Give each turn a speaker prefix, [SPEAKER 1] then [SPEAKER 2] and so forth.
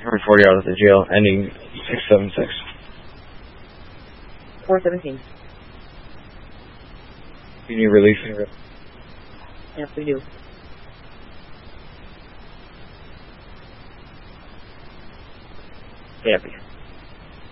[SPEAKER 1] for 40 hours at the jail, ending 676.
[SPEAKER 2] 417.
[SPEAKER 1] You need relief?
[SPEAKER 2] Yes, we do.
[SPEAKER 1] Yeah, please.